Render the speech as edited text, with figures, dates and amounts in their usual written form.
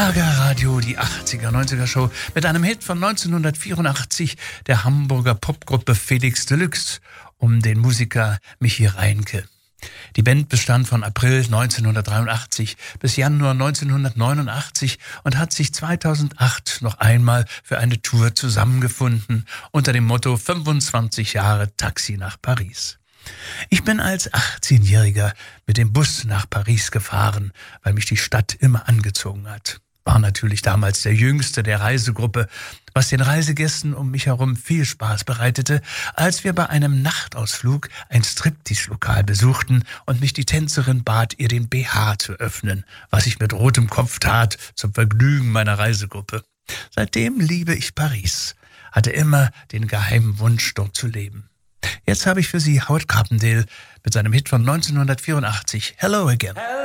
Schlagerradio, die 80er, 90er Show mit einem Hit von 1984 der Hamburger Popgruppe Felix Deluxe um den Musiker Michi Reinke. Die Band bestand von April 1983 bis Januar 1989 und hat sich 2008 noch einmal für eine Tour zusammengefunden unter dem Motto 25 Jahre Taxi nach Paris. Ich bin als 18-Jähriger mit dem Bus nach Paris gefahren, weil mich die Stadt immer angezogen hat. War natürlich damals der Jüngste der Reisegruppe, was den Reisegästen um mich herum viel Spaß bereitete, als wir bei einem Nachtausflug ein Striptease-Lokal besuchten und mich die Tänzerin bat, ihr den BH zu öffnen, was ich mit rotem Kopf tat, zum Vergnügen meiner Reisegruppe. Seitdem liebe ich Paris, hatte immer den geheimen Wunsch, dort zu leben. Jetzt habe ich für Sie Howard Carpendale mit seinem Hit von 1984, Hello Again.